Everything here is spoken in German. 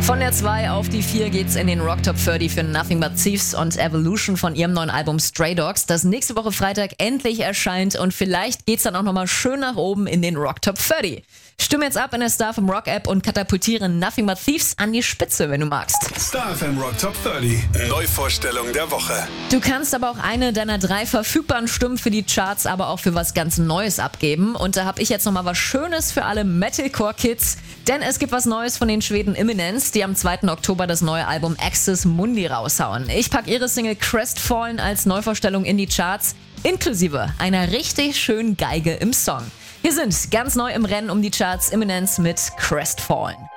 Von der 2 auf die 4 geht's in den Rock Top 30 für Nothing But Thieves und Evolution von ihrem neuen Album Stray Dogs, das nächste Woche Freitag endlich erscheint, und vielleicht geht's dann auch nochmal schön nach oben in den Rock Top 30. Stimme jetzt ab in der StarFM Rock App und katapultiere Nothing But Thieves an die Spitze, wenn du magst. StarFM Rock Top 30. Neuvorstellung der Woche. Du kannst aber auch eine deiner 3 verfügbaren Stimmen für die Charts, aber auch für was ganz Neues abgeben. Und da habe ich jetzt nochmal was Schönes für alle Metalcore-Kids. Denn es gibt was Neues von den Schweden Imminence, die am 2. Oktober das neue Album Axis Mundi raushauen. Ich packe ihre Single Crestfallen als Neuvorstellung in die Charts, inklusive einer richtig schönen Geige im Song. Wir sind ganz neu im Rennen um die Charts, Imminence mit Crestfallen.